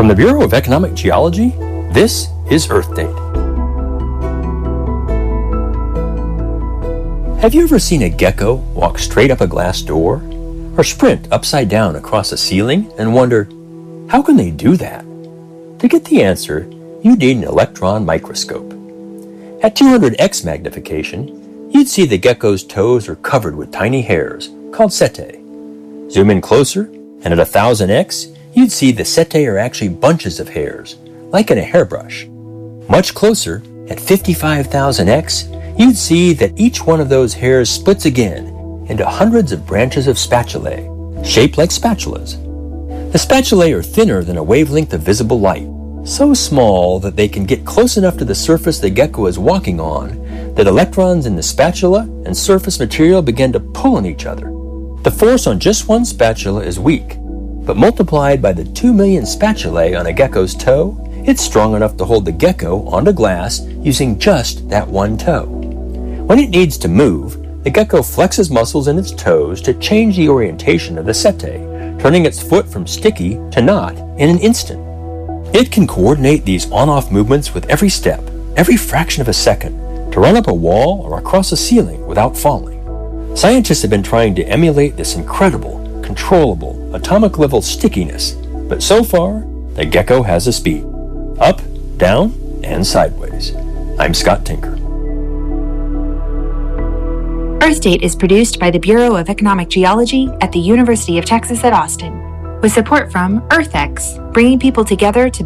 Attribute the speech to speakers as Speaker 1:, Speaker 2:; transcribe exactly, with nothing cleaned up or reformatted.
Speaker 1: From the Bureau of Economic Geology, this is Earth Date. Have you ever seen a gecko walk straight up a glass door? Or sprint upside down across a ceiling and wonder, how can they do that? To get the answer, you need an electron microscope. At two hundred x magnification, you'd see the gecko's toes are covered with tiny hairs, called setae. Zoom in closer, and at one thousand x, you'd see the setae are actually bunches of hairs, like in a hairbrush. Much closer, at fifty-five thousand x, you'd see that each one of those hairs splits again into hundreds of branches of spatulae, shaped like spatulas. The spatulae are thinner than a wavelength of visible light, so small that they can get close enough to the surface the gecko is walking on that electrons in the spatula and surface material begin to pull on each other. The force on just one spatula is weak, but multiplied by the two million spatulae on a gecko's toe, it's strong enough to hold the gecko onto glass using just that one toe. When it needs to move, the gecko flexes muscles in its toes to change the orientation of the setae, turning its foot from sticky to not in an instant. It can coordinate these on-off movements with every step, every fraction of a second, to run up a wall or across a ceiling without falling. Scientists have been trying to emulate this incredible, controllable, atomic-level stickiness, but so far, the gecko has a speed. Up, down, and sideways. I'm Scott Tinker.
Speaker 2: Earth Date is produced by the Bureau of Economic Geology at the University of Texas at Austin, with support from EarthX, bringing people together to